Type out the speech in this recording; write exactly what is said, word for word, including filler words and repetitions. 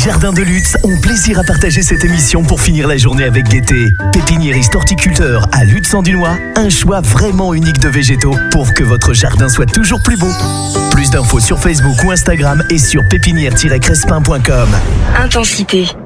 Jardins de Lutz ont plaisir à partager cette émission pour finir la journée avec gaieté. Pépiniériste horticulteur à Lutz-en-Dunois, un choix vraiment unique de végétaux pour que votre jardin soit toujours plus beau. Plus d'infos sur Facebook ou Instagram et sur pépinière tiret crespin point com. Intensité.